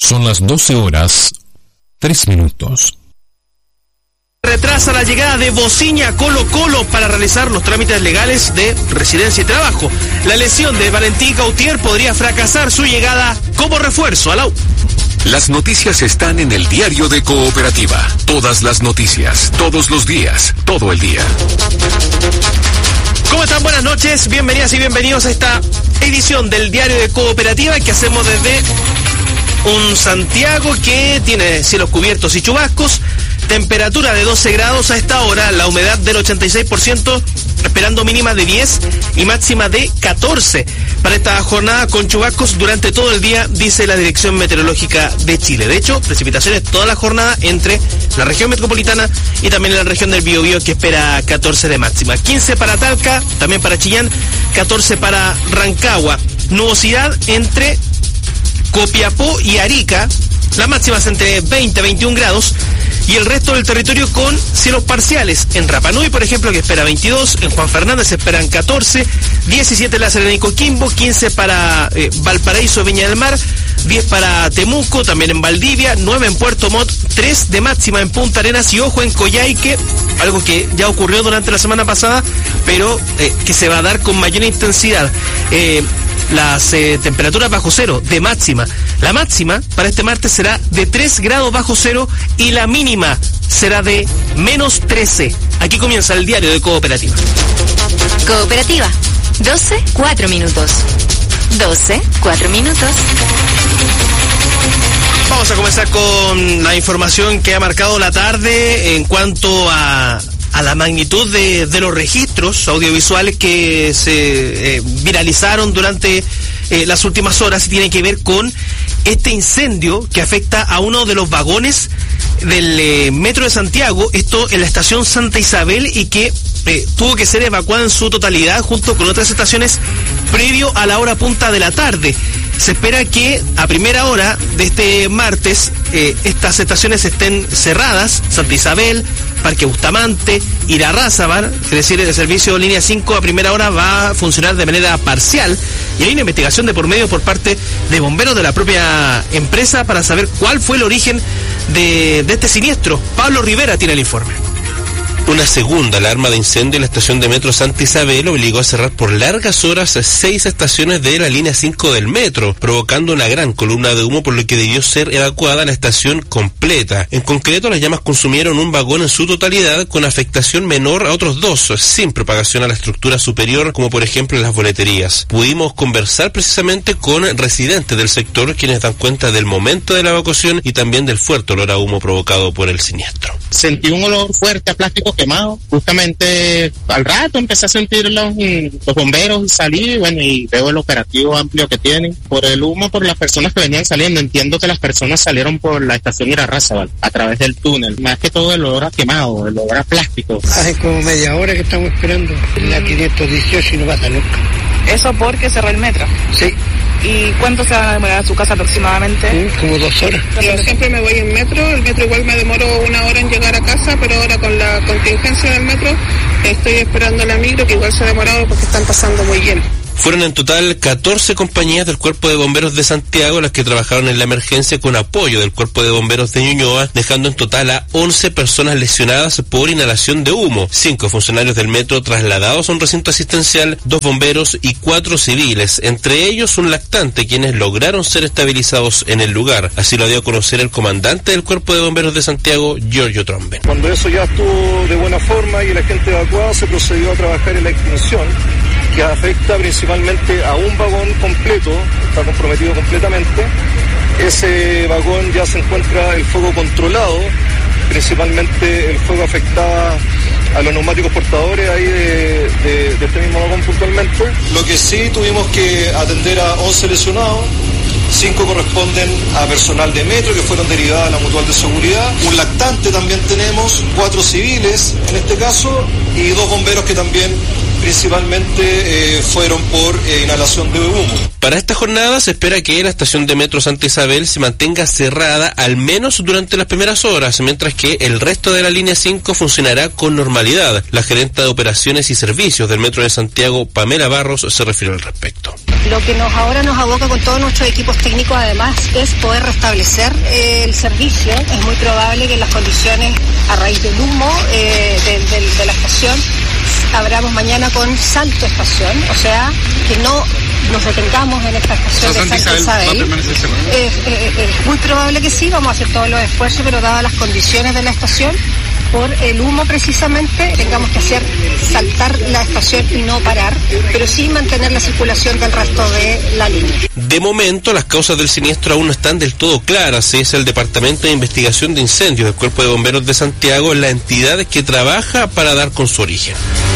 Son las 12:03. Retrasa la llegada de Bociña a Colo-Colo para realizar los trámites legales de residencia y trabajo. La lesión de Valentín Gautier podría fracasar su llegada como refuerzo a la U. Las noticias están en el diario de Cooperativa. Todas las noticias, todos los días, todo el día. ¿Cómo están? Buenas noches, bienvenidas y bienvenidos a esta edición del diario de Cooperativa que hacemos desde un Santiago que tiene cielos cubiertos y chubascos. Temperatura de 12 grados a esta hora, la humedad del 86%, esperando mínima de 10 y máxima de 14 para esta jornada con chubascos durante todo el día, dice la Dirección Meteorológica de Chile. De hecho, precipitaciones toda la jornada entre la región metropolitana y también la región del Biobío, que espera 14 de máxima. 15 para Talca, también para Chillán, 14 para Rancagua. Nubosidad entre Copiapó y Arica, las máximas entre 20 y 21 grados, y el resto del territorio con cielos parciales. En Rapa Nui, por ejemplo, que espera 22, en Juan Fernández esperan 14, 17 en La Serena y Coquimbo, 15 para Valparaíso, Viña del Mar, 10 para Temuco, también en Valdivia, 9 en Puerto Montt, 3 de máxima en Punta Arenas y ojo en Coyhaique, algo que ya ocurrió durante la semana pasada, pero que se va a dar con mayor intensidad. Las temperaturas bajo cero de máxima. La máxima para este martes será de 3 grados bajo cero y la mínima será de menos 13. Aquí comienza el diario de Cooperativa. Cooperativa, 12:04. 12:04. Vamos a comenzar con la información que ha marcado la tarde en cuanto a la magnitud de los registros audiovisuales que se viralizaron durante las últimas horas y tiene que ver con este incendio que afecta a uno de los vagones del Metro de Santiago, esto en la estación Santa Isabel, y que tuvo que ser evacuada en su totalidad junto con otras estaciones previo a la hora punta de la tarde. Se espera que a primera hora de este martes estas estaciones estén cerradas, Santa Isabel, Parque Bustamante, Irarrázaval, es decir, el servicio línea 5 a primera hora va a funcionar de manera parcial y hay una investigación de por medio por parte de bomberos de la propia empresa para saber cuál fue el origen de este siniestro. Pablo Rivera tiene el informe. Una segunda alarma de incendio en la estación de metro Santa Isabel obligó a cerrar por largas horas 6 estaciones de la línea 5 del metro, provocando una gran columna de humo, por lo que debió ser evacuada la estación completa. En concreto, las llamas consumieron un vagón en su totalidad, con afectación menor a otros 2, sin propagación a la estructura superior, como por ejemplo en las boleterías. Pudimos conversar precisamente con residentes del sector, quienes dan cuenta del momento de la evacuación y también del fuerte olor a humo provocado por el siniestro. Sentí un olor fuerte a plástico quemado. Justamente al rato empecé a sentir los bomberos y salí, y veo el operativo amplio que tienen. Por el humo, por las personas que venían saliendo, entiendo que las personas salieron por la estación Irarrázaval, a través del túnel. Más que todo el olor a quemado, el olor a plástico. Hace como media hora que estamos esperando la 518 y no pasa nunca. ¿Eso porque cerró el metro? Sí. ¿Y cuánto se va a demorar a su casa aproximadamente? Como 2 horas. Yo siempre me voy en metro, el metro igual me demoro 1 hora en llegar a casa, pero ahora con la contingencia del metro estoy esperando la micro, que igual se ha demorado porque están pasando muy bien. Fueron en total 14 compañías del Cuerpo de Bomberos de Santiago las que trabajaron en la emergencia con apoyo del Cuerpo de Bomberos de Ñuñoa, dejando en total a 11 personas lesionadas por inhalación de humo, 5 funcionarios del metro trasladados a un recinto asistencial, 2 bomberos y 4 civiles, entre ellos un lactante, quienes lograron ser estabilizados en el lugar. Así lo dio a conocer el comandante del Cuerpo de Bomberos de Santiago, Giorgio Tromben. Cuando eso ya estuvo de buena forma y la gente evacuada, se procedió a trabajar en la extinción, que afecta principalmente a un vagón completo, está comprometido completamente. Ese vagón ya se encuentra el fuego controlado, principalmente el fuego afectaba a los neumáticos portadores ahí de este mismo vagón puntualmente. Lo que sí tuvimos que atender a 11 lesionados, 5 corresponden a personal de metro que fueron derivados a la mutual de seguridad, un lactante también tenemos, 4 civiles en este caso y 2 bomberos que también principalmente fueron por inhalación de humo. Para esta jornada se espera que la estación de metro Santa Isabel se mantenga cerrada al menos durante las primeras horas, mientras que el resto de la línea 5 funcionará con normalidad. La gerente de operaciones y servicios del Metro de Santiago, Pamela Barros, se refirió al respecto. Lo que ahora nos aboca con todos nuestros equipos técnicos, además, es poder restablecer el servicio. Es muy probable que en las condiciones, a raíz del humo de la estación, abramos mañana con salto estación, o sea, que no nos detengamos en esta estación de Santa Isabel. Es muy probable que sí, vamos a hacer todos los esfuerzos, pero dadas las condiciones de la estación, por el humo precisamente, tengamos que hacer saltar la estación y no parar, pero sí mantener la circulación del resto de la línea. De momento, las causas del siniestro aún no están del todo claras. Es el Departamento de Investigación de Incendios del Cuerpo de Bomberos de Santiago la entidad que trabaja para dar con su origen.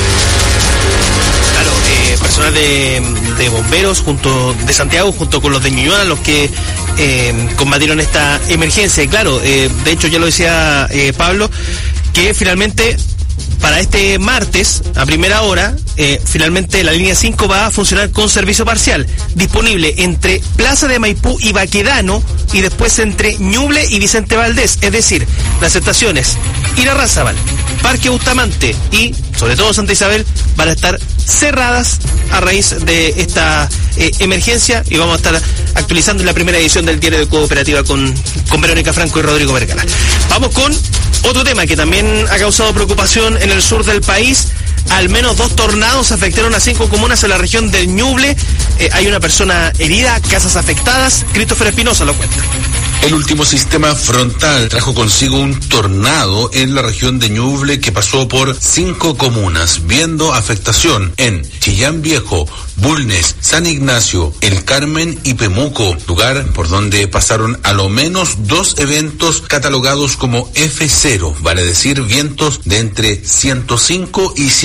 Personal de bomberos de Santiago junto con los de Ñuñoa, los que combatieron esta emergencia. Y claro, de hecho ya lo decía Pablo, que finalmente para este martes, a primera hora, finalmente la línea 5 va a funcionar con servicio parcial, disponible entre Plaza de Maipú y Baquedano, y después entre Ñuble y Vicente Valdés, es decir, las estaciones Irarrázaval, Parque Bustamante y, sobre todo, Santa Isabel, van a estar cerradas a raíz de esta emergencia, y vamos a estar actualizando la primera edición del Diario de Cooperativa con Verónica Franco y Rodrigo Vergara. Vamos con otro tema que también ha causado preocupación en el sur del país. Al menos 2 tornados afectaron a 5 comunas en la región del Ñuble. Hay una persona herida, casas afectadas. Christopher Espinosa lo cuenta. El último sistema frontal trajo consigo un tornado en la región de Ñuble que pasó por 5 comunas, viendo afectación en Chillán Viejo, Bulnes, San Ignacio, El Carmen y Pemuco, lugar por donde pasaron a lo menos 2 eventos catalogados como F0, vale decir vientos de entre 105 y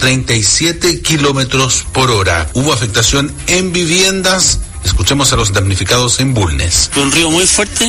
137 kilómetros por hora. Hubo afectación en viviendas. Escuchemos a los damnificados en Bulnes. Fue un río muy fuerte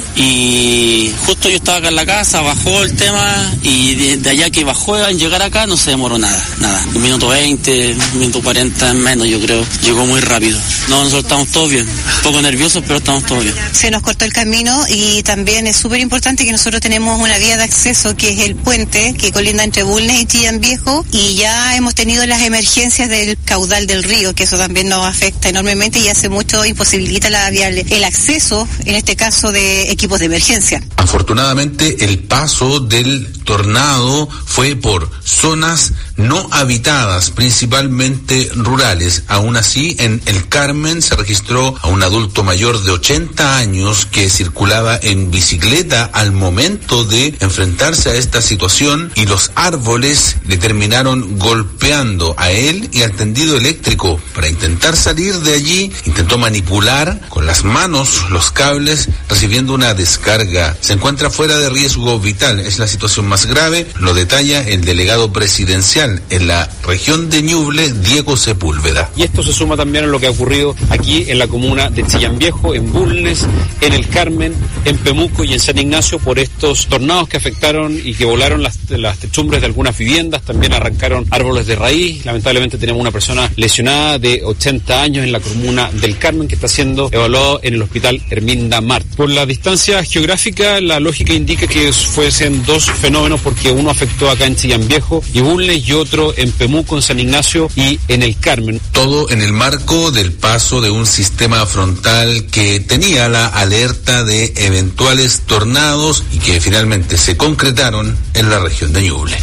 y justo yo estaba acá en la casa, bajó el tema y de allá que bajó en llegar acá no se demoró nada. 1 minuto 20, 1 minuto 40 en menos, yo creo. Llegó muy rápido. No, nosotros estamos todos bien. Un poco nerviosos, pero estamos todos bien. Se nos cortó el camino y también es súper importante que nosotros tenemos una vía de acceso que es el puente que colinda entre Bulnes y Chillán Viejo, y ya hemos tenido las emergencias del caudal del río, que eso también nos afecta enormemente y hace mucho posibilita el acceso, en este caso, de equipos de emergencia. Afortunadamente, el paso del tornado fue por zonas no habitadas, principalmente rurales. Aún así, en El Carmen se registró a un adulto mayor de 80 años que circulaba en bicicleta al momento de enfrentarse a esta situación, y los árboles le terminaron golpeando a él y al tendido eléctrico. Para intentar salir de allí, intentó manipular con las manos los cables, recibiendo una descarga. Se encuentra fuera de riesgo vital. Es la situación más grave, lo detalla el delegado presidencial en la región de Ñuble, Diego Sepúlveda. Y esto se suma también a lo que ha ocurrido aquí en la comuna de Chillán Viejo, en Bulnes, en El Carmen, en Pemuco y en San Ignacio, por estos tornados que afectaron y que volaron las techumbres de algunas viviendas. También arrancaron árboles de raíz. Lamentablemente tenemos una persona lesionada de 80 años en la comuna del Carmen, que está siendo evaluado en el hospital Herminda Mart. Por la distancia geográfica, la lógica indica que fuesen 2 fenómenos, porque uno afectó acá en Chillán Viejo y Bulnes, y otro en Pemuco, en San Ignacio y en El Carmen. Todo en el marco del paso de un sistema frontal que tenía la alerta de eventuales tornados y que finalmente se concretaron en la región de Ñuble.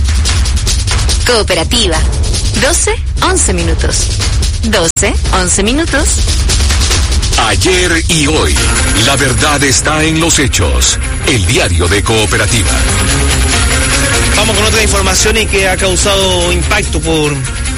Cooperativa. 12-11 minutos. 12-11 minutos. Ayer y hoy, la verdad está en los hechos. El Diario de Cooperativa. Vamos con otra información y que ha causado impacto por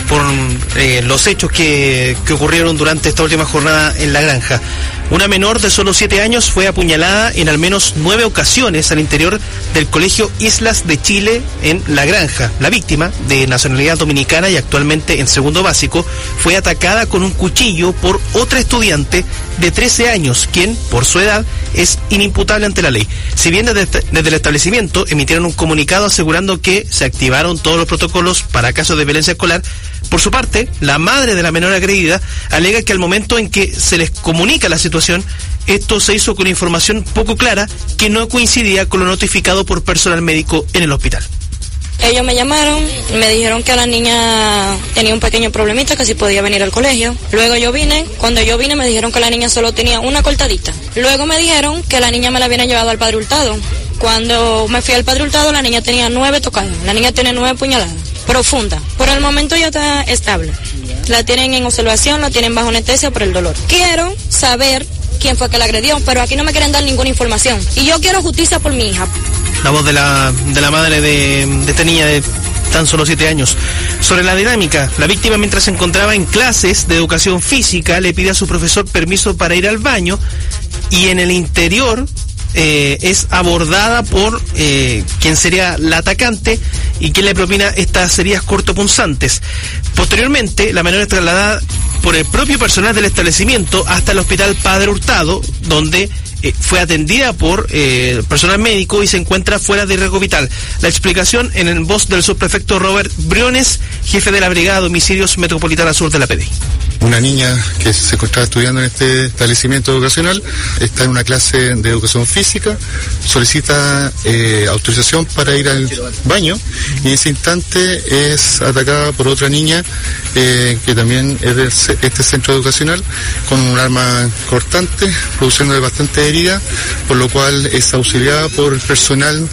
los hechos que ocurrieron durante esta última jornada en La Granja. Una menor de solo 7 años fue apuñalada en al menos 9 ocasiones al interior del Colegio Islas de Chile en La Granja. La víctima, de nacionalidad dominicana y actualmente en segundo básico, fue atacada con un cuchillo por otra estudiante de 13 años, quien, por su edad, es inimputable ante la ley. Si bien desde el establecimiento emitieron un comunicado asegurando que se activaron todos los protocolos para casos de violencia escolar, Por su parte, la madre de la menor agredida alega que al momento en que se les comunica la situación, esto se hizo con información poco clara que no coincidía con lo notificado por personal médico en el hospital. Ellos me llamaron, me dijeron que la niña tenía un pequeño problemita, que si podía venir al colegio. Luego yo vine, cuando yo vine me dijeron que la niña solo tenía una cortadita. Luego me dijeron que la niña me la habían llevado al Padre Hurtado. Cuando me fui al Padre Hurtado, la niña tenía 9 tocadas, la niña tiene 9 puñaladas, profunda. Por el momento ya está estable. La tienen en observación, la tienen bajo anestesia por el dolor. Quiero saber quién fue que la agredió, pero aquí no me quieren dar ninguna información. Y yo quiero justicia por mi hija. La voz de la madre de esta niña de tan solo 7 años. Sobre la dinámica, la víctima, mientras se encontraba en clases de educación física, le pide a su profesor permiso para ir al baño, y en el interior es abordada por quien sería la atacante y quien le propina estas heridas cortopunzantes. Posteriormente, la menor es trasladada por el propio personal del establecimiento hasta el hospital Padre Hurtado, donde fue atendida por personal médico y se encuentra fuera de riesgo vital. La explicación en voz del subprefecto Robert Briones, jefe de la Brigada de Homicidios Metropolitana Sur de la PDI. Una niña que se encontraba estudiando en este establecimiento educacional está en una clase de educación física, solicita autorización para ir al baño y en ese instante es atacada por otra niña que también es de este centro educacional con un arma cortante, produciendo bastante herida, por lo cual es auxiliada por el personal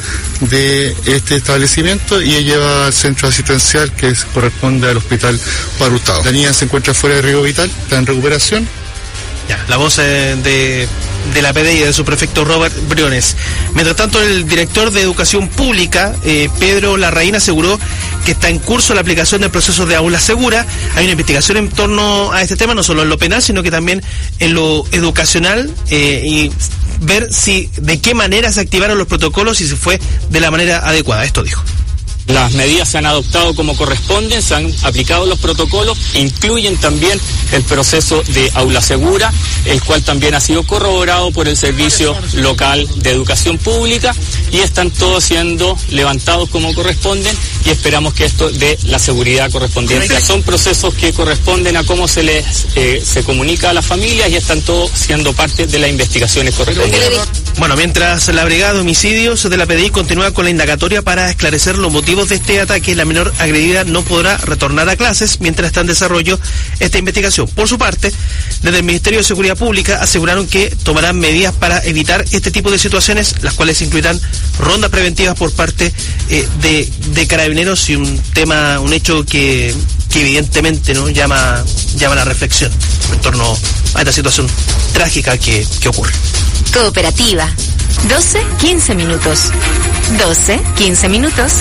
de este establecimiento y ella lleva al centro asistencial que corresponde al hospital Padre Hurtado. La niña se encuentra fuera de riesgo vital, está en recuperación. Ya, la voz de la PDI y de su prefecto Robert Briones. Mientras tanto, el director de Educación Pública, Pedro Larraín, aseguró que está en curso la aplicación del proceso de aula segura. Hay una investigación en torno a este tema, no solo en lo penal, sino que también en lo educacional, y ver de qué manera se activaron los protocolos y si fue de la manera adecuada. Esto dijo. Las medidas se han adoptado como corresponden, se han aplicado los protocolos e incluyen también el proceso de aula segura, el cual también ha sido corroborado por el Servicio Local de Educación Pública y están todos siendo levantados como corresponden y esperamos que esto dé la seguridad correspondiente. Son procesos que corresponden a cómo se comunica a las familias y están todos siendo parte de las investigaciones correspondientes. Bueno, mientras la Brigada de Homicidios de la PDI continúa con la indagatoria para esclarecer los motivos de este ataque, la menor agredida no podrá retornar a clases mientras está en desarrollo esta investigación. Por su parte, desde el Ministerio de Seguridad Pública aseguraron que tomarán medidas para evitar este tipo de situaciones, las cuales incluirán rondas preventivas por parte de carabineros y un hecho que evidentemente no llama a la reflexión en torno a esta situación trágica que ocurre. Cooperativa. 12-15 minutos. 12-15 minutos.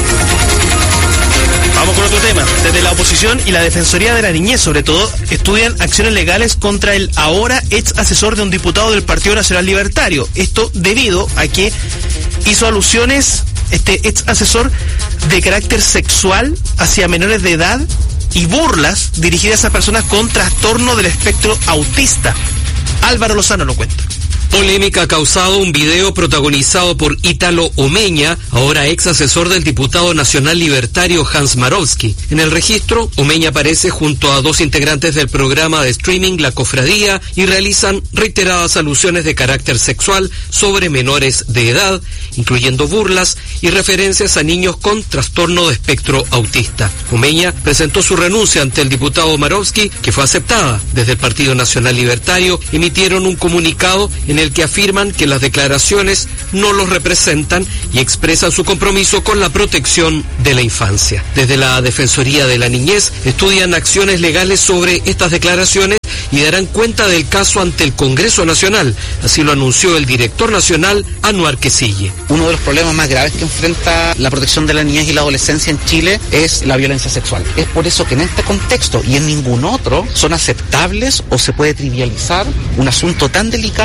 Vamos con otro tema. Desde la oposición y la Defensoría de la Niñez, sobre todo, estudian acciones legales contra el ahora ex asesor de un diputado del Partido Nacional Libertario. Esto debido a que hizo alusiones, este ex asesor, de carácter sexual hacia menores de edad y burlas dirigidas a personas con trastorno del espectro autista. Álvaro Lozano lo cuenta. Polémica ha causado un video protagonizado por Ítalo Omeña, ahora ex asesor del diputado nacional libertario Hans Marowski. En el registro, Omeña aparece junto a 2 integrantes del programa de streaming La Cofradía y realizan reiteradas alusiones de carácter sexual sobre menores de edad, incluyendo burlas y referencias a niños con trastorno de espectro autista. Omeña presentó su renuncia ante el diputado Marowski, que fue aceptada. Desde el Partido Nacional Libertario emitieron un comunicado en el que afirman que las declaraciones no los representan y expresan su compromiso con la protección de la infancia. Desde la Defensoría de la Niñez estudian acciones legales sobre estas declaraciones y darán cuenta del caso ante el Congreso Nacional. Así lo anunció el director nacional, Anuar Quesille. Uno de los problemas más graves que enfrenta la protección de la niñez y la adolescencia en Chile es la violencia sexual. Es por eso que en este contexto y en ningún otro son aceptables o se puede trivializar un asunto tan delicado